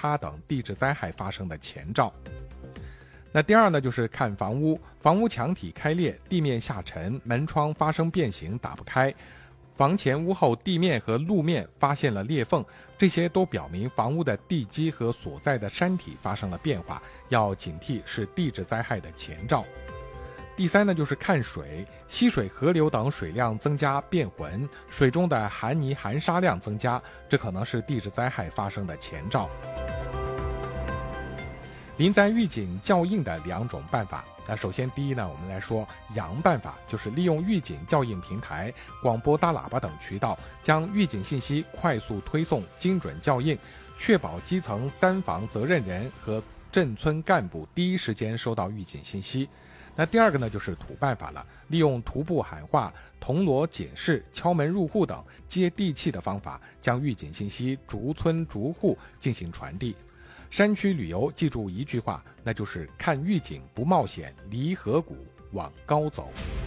塌等地质灾害发生的前兆。那第二呢，就是看房屋，房屋墙体开裂，地面下沉，门窗发生变形打不开，房前屋后地面和路面发现了裂缝，这些都表明房屋的地基和所在的山体发生了变化，要警惕是地质灾害的前兆。第三呢，就是看水，溪水、河流等水量增加变浑，水中的含泥含沙量增加，这可能是地质灾害发生的前兆。临灾预警校映的2种办法。那首先第一呢，我们来说扬办法，就是利用预警校映平台、广播大喇叭等渠道，将预警信息快速推送、精准校映，确保基层3防责任人和镇村干部第一时间收到预警信息。那第二个呢，就是土办法了，利用徒步喊话、铜锣解释、敲门入户等接地气的方法，将预警信息逐村逐户进行传递。山区旅游记住一句话，那就是看预警不冒险，离河谷往高走。